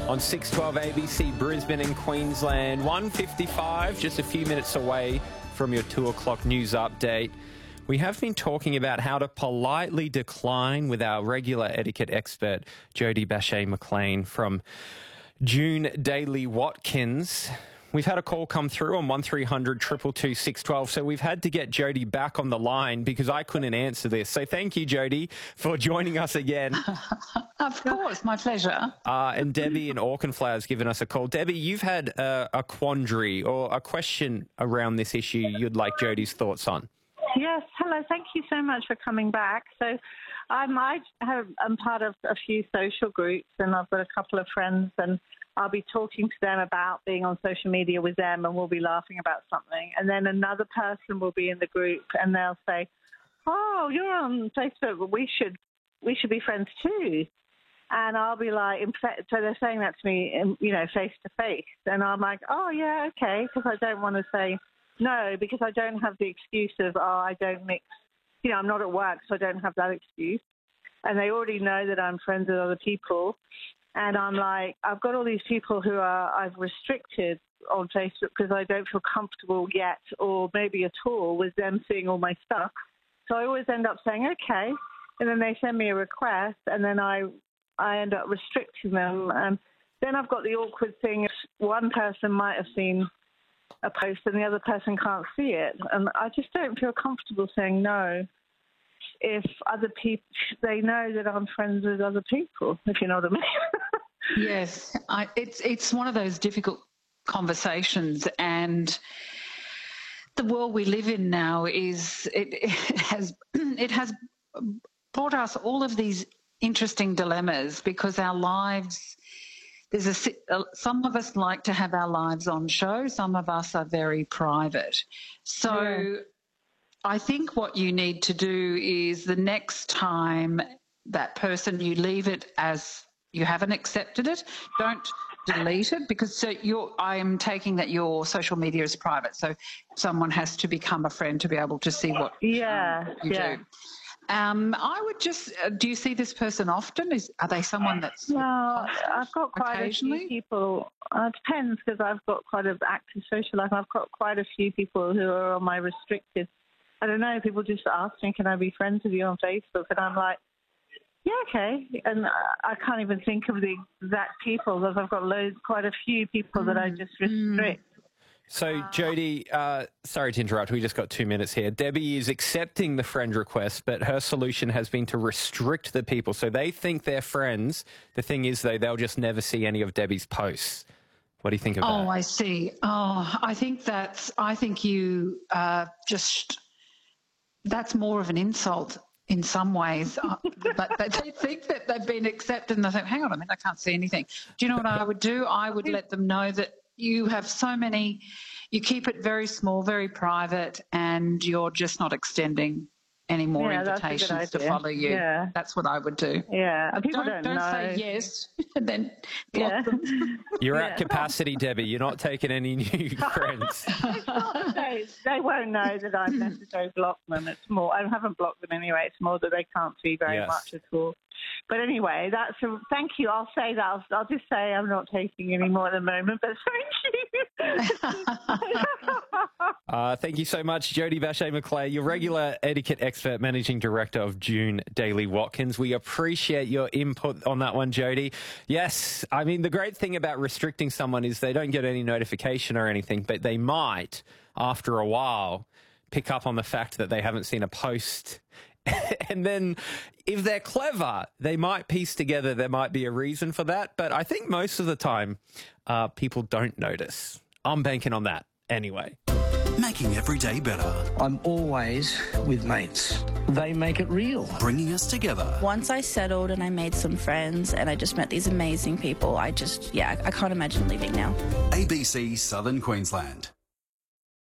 on 612 ABC Brisbane and Queensland. 1:55, just a few minutes away from your 2 o'clock news update. We have been talking about how to politely decline with our regular etiquette expert, Jodie Bache-McLean from June Daly Watkins. We've had a call come through on 1300 222 612, so we've had to get Jodie back on the line because I couldn't answer this. So thank you, Jodie, for joining us again. Of course, my pleasure. And Debbie in Auchenflower has given us a call. Debbie, you've had a quandary or a question around this issue you'd like Jodie's thoughts on. Yes, hello. Thank you so much for coming back. So I'm part of a few social groups, and I've got a couple of friends, and I'll be talking to them about being on social media with them, and we'll be laughing about something. And then another person will be in the group, and they'll say, "Oh, you're on Facebook. Well, we should be friends too." And I'll be like, so they're saying that to me, face to face, and I'm like, "Oh yeah, okay," because I don't want to say no, because I don't have the excuse of, I don't mix. I'm not at work, so I don't have that excuse. And they already know that I'm friends with other people. And I'm like, I've got all these people who I've restricted on Facebook because I don't feel comfortable yet, or maybe at all, with them seeing all my stuff. So I always end up saying, okay. And then they send me a request, and then I end up restricting them. And then I've got the awkward thing, if one person might have seen a post and the other person can't see it. And I just don't feel comfortable saying no if other people, they know that I'm friends with other people, if you know what I mean. Yes, it's one of those difficult conversations, and the world we live in now it has brought us all of these interesting dilemmas, because our lives, some of us like to have our lives on show, some of us are very private. So yeah. I think what you need to do is, the next time that person, you leave it as you haven't accepted it. Don't delete it, because I am taking that your social media is private. So someone has to become a friend to be able to see what you do. I would just, do you see this person often? Are they someone that's... Well, I've got quite a few people. It depends, because I've got quite an active social life. I've got quite a few people who are on my restricted. I don't know, people just ask me, can I be friends with you on Facebook? And I'm like, yeah, okay. And I can't even think of the exact people, because I've got quite a few people that I just restrict. So, Jodie, sorry to interrupt. We just got 2 minutes here. Debbie is accepting the friend request, but her solution has been to restrict the people. So they think they're friends. The thing is, though, they'll just never see any of Debbie's posts. What do you think of that? Oh, I see. Oh, I think you that's more of an insult in some ways. But they think that they've been accepted, and they think, hang on a minute, I can't see anything. Do you know what I would do? I would let them know that you have so many, you keep it very small, very private, and you're just not extending any more invitations to follow you. Yeah. That's what I would do. Yeah. People don't say yes and then block them. You're at capacity, Debbie. You're not taking any new friends. They won't know that I've necessarily blocked them. It's more, I haven't blocked them anyway. It's more that they can't see very much at all. But anyway, thank you. I'll say that. I'll just say I'm not taking any more at the moment, but thank you. Thank you so much, Jodie Bache-McLean, your regular etiquette expert, managing director of June Daly Watkins. We appreciate your input on that one, Jodie. Yes, I mean, the great thing about restricting someone is they don't get any notification or anything, but they might, after a while, pick up on the fact that they haven't seen a post. And then if they're clever, they might piece together there might be a reason for that. But I think most of the time, people don't notice. I'm banking on that anyway. Making every day better. I'm always with mates. They make it real. Bringing us together. Once I settled and I made some friends and I just met these amazing people, I can't imagine leaving now. ABC Southern Queensland.